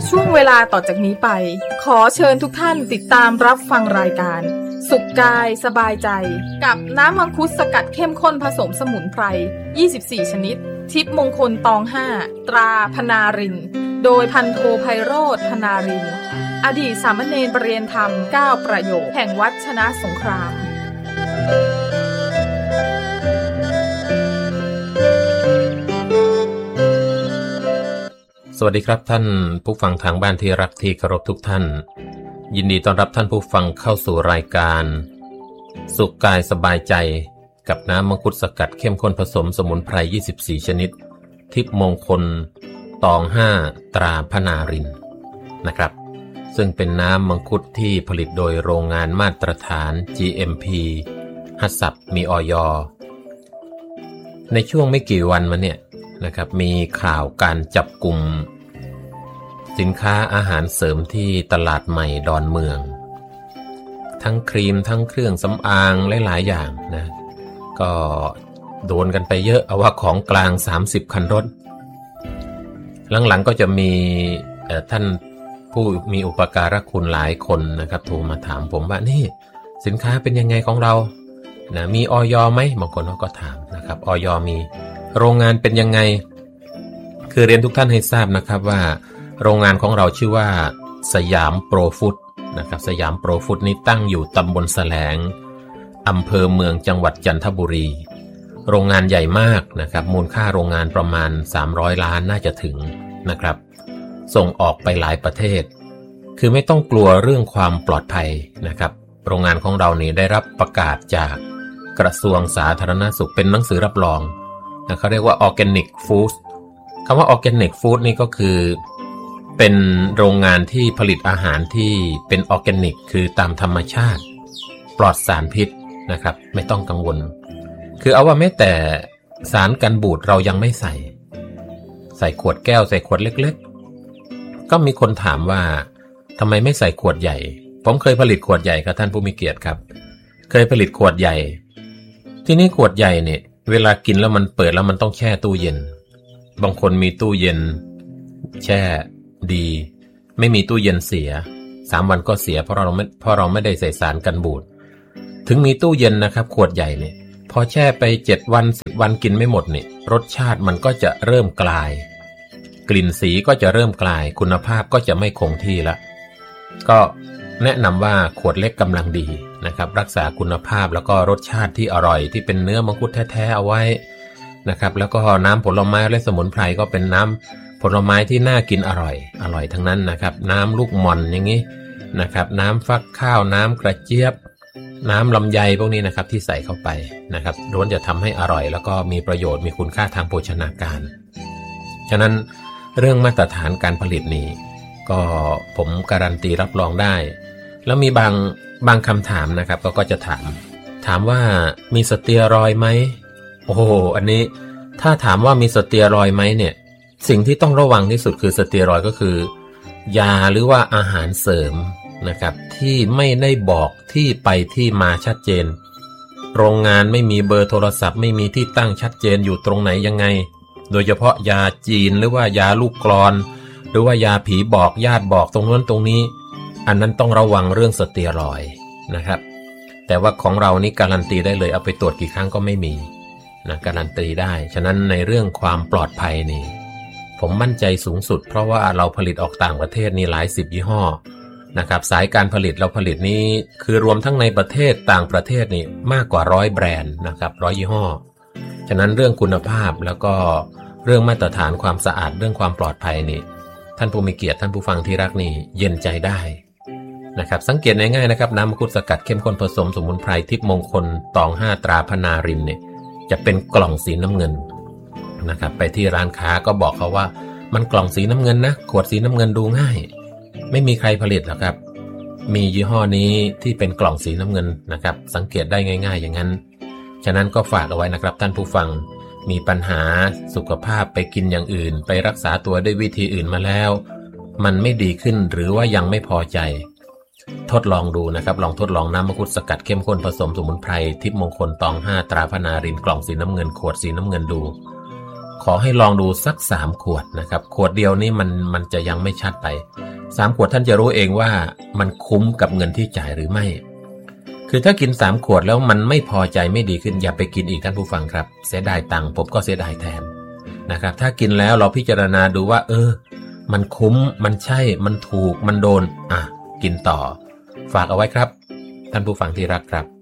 ช่วงเวลาต่อจากนี้ไปขอเชิญทุกท่านติดตามรับฟังรายการสุขกายสบายใจกับน้ำมังคุดสกัดเข้มข้นผสมสมุนไพร24ชนิดทิพย์มงคลตอง5ตราพนารินโดยพันโทไพโรจน์พนารินอดีตสามเณรประเรียนธรรม9ประโยคแห่งวัดชนะสงครามสวัสดีครับท่านผู้ฟังทางบ้านที่รักที่เคารพทุกท่านยินดีต้อนรับท่านผู้ฟังเข้าสู่รายการสุขกายสบายใจกับน้ำมังคุดสกัดเข้มข้นผสมสมุนไพร24ชนิดทิพย์มงคลตอง5ตราพนารินนะครับซึ่งเป็นน้ำมังคุดที่ผลิตโดยโรงงานมาตรฐาน GMP ฮัสซับมีอย.ในช่วงไม่กี่วันมาเนี่ยนะครับมีข่าวการจับกลุ่มสินค้าอาหารเสริมที่ตลาดใหม่ดอนเมืองทั้งครีมทั้งเครื่องสำอางหลายๆอย่างนะก็โดนกันไปเยอะเอาว่าของกลาง30คันรถหลังๆก็จะมีท่านผู้มีอุปการะคุณหลายคนนะครับโทรมาถามผมว่านี่สินค้าเป็นยังไงของเรานะมีอย.ไหมบางคนเขาก็ถามนะครับอย.มีโรงงานเป็นยังไงคือเรียนทุกท่านให้ทราบนะครับว่าโรงงานของเราชื่อว่าสยามโปรฟู้ดนะครับสยามโปรฟู้ดนี้ตั้งอยู่ตำบลแสลงอำเภอเมืองจังหวัดจันทบุรีโรงงานใหญ่มากนะครับมูลค่าโรงงานประมาณ300ล้านน่าจะถึงนะครับส่งออกไปหลายประเทศคือไม่ต้องกลัวเรื่องความปลอดภัยนะครับโรงงานของเรานี่ได้รับประกาศจากกระทรวงสาธารณสุขเป็นหนังสือรับรองนะเขาเรียกว่า Organic Food คำว่า Organic Food นี่ก็คือเป็นโรงงานที่ผลิตอาหารที่เป็นออร์แกนิกคือตามธรรมชาติปลอดสารพิษนะครับไม่ต้องกังวลคือเอาว่าแม้แต่สารกันบูดเรายังไม่ใส่ขวดแก้วใส่ขวดเล็กๆก็มีคนถามว่าทำไมไม่ใส่ขวดใหญ่ผมเคยผลิตขวดใหญ่ครับท่านผู้มีเกียรติครับเคยผลิตขวดใหญ่ที่นี่ขวดใหญ่เนี่ยเวลากินแล้วมันเปิดแล้วมันต้องแช่ตู้เย็นบางคนมีตู้เย็นแช่ดีไม่มีตู้เย็นเสีย3วันก็เสียเพราะเราไม่ได้ใส่สารกันบูดถึงมีตู้เย็นนะครับขวดใหญ่เนี่ยพอแช่ไป7วัน10วันกินไม่หมดเนี่ยรสชาติมันก็จะเริ่มกลายกลิ่นสีก็จะเริ่มกลายคุณภาพก็จะไม่คงที่ละก็แนะนำว่าขวดเล็กกำลังดีนะครับรักษาคุณภาพแล้วก็รสชาติที่อร่อยที่เป็นเนื้อมังคุดแท้ๆเอาไว้นะครับแล้วก็น้ำผลไม้และสมุนไพรก็เป็นน้ำผลไม้ที่น่ากินอร่อยทั้งนั้นนะครับน้ำลูกหม่อนอย่างนี้นะครับน้ำฟักข้าวน้ำกระเจี๊ยบน้ำลำไยพวกนี้นะครับที่ใส่เข้าไปนะครับล้วนจะทำให้อร่อยแล้วก็มีประโยชน์มีคุณค่าทางโภชนาการฉะนั้นเรื่องมาตรฐานการผลิตนี้ก็ผมการันตีรับรองได้แล้วมีบางคำถามนะครับก็จะถามว่ามีสเตียรอยด์ไหมโอ้โหอันนี้ถ้าถามว่ามีสเตียรอยด์ไหมเนี่ยสิ่งที่ต้องระวังที่สุดคือสเตียรอยด์ก็คือยาหรือว่าอาหารเสริมนะครับที่ไม่ได้บอกที่ไปที่มาชัดเจนโรงงานไม่มีเบอร์โทรศัพท์ไม่มีที่ตั้งชัดเจนอยู่ตรงไหนยังไงโดยเฉพาะยาจีนหรือว่ายาลูกกลอนหรือว่ายาผีบอกญาติบอกตรงนั้นตรงนี้อันนั้นต้องระวังเรื่องสเตียรอยด์นะครับแต่ว่าของเรานี่การันตีได้เลยเอาไปตรวจกี่ครั้งก็ไม่มีนะการันตีได้ฉะนั้นในเรื่องความปลอดภัยนี่ผมมั่นใจสูงสุดเพราะว่าเราผลิตออกต่างประเทศนี่หลาย10ยี่ห้อนะครับสายการผลิตเราผลิตนี้คือรวมทั้งในประเทศต่างประเทศนี่มากกว่า100แบรนด์นะครับ100ยี่ห้อฉะนั้นเรื่องคุณภาพแล้วก็เรื่องมาตรฐานความสะอาดเรื่องความปลอดภัยนี่ท่านผู้มีเกียรติท่านผู้ฟังที่รักนี่เย็นใจได้นะครับสังเกตง่ายๆนะครับน้ำมังคุดสกัดเข้มข้นผสมสมุนไพรทิพย์มงคลตอง5ตราพนารินเนี่ยจะเป็นกล่องสีน้ำเงินนะครับไปที่ร้านค้าก็บอกเขาว่ามันกล่องสีน้ำเงินนะขวดสีน้ำเงินดูง่ายไม่มีใครผลิตหรอกครับมียี่ห้อนี้ที่เป็นกล่องสีน้ำเงินนะครับสังเกตได้ง่ายๆอย่างนั้นฉะนั้นก็ฝากเอาไว้นะครับท่านผู้ฟังมีปัญหาสุขภาพไปกินอย่างอื่นไปรักษาตัวด้วยวิธีอื่นมาแล้วมันไม่ดีขึ้นหรือว่ายังไม่พอใจทดลองดูนะครับลองทดลองน้ำมังคุดสกัดเข้มข้นผสมสมุนไพรทิพย์มงคลตอง5ตราพนารินกล่องสีน้ำเงินขวดสีน้ำเงินดูขอให้ลองดูสัก3 ขวดนะครับขวดเดียวนี่มันจะยังไม่ชัดไป3 ขวดท่านจะรู้เองว่ามันคุ้มกับเงินที่จ่ายหรือไม่คือถ้ากิน3 ขวดแล้วมันไม่พอใจไม่ดีขึ้นอย่าไปกินอีกท่านผู้ฟังครับเสียดายตังค์ผมก็เสียดายแทนนะครับถ้ากินแล้วเราพิจารณาดูว่ามันคุ้มมันใช่มันถูกมันโดนกินต่อฝากเอาไว้ครับท่านผู้ฟังที่รักครับ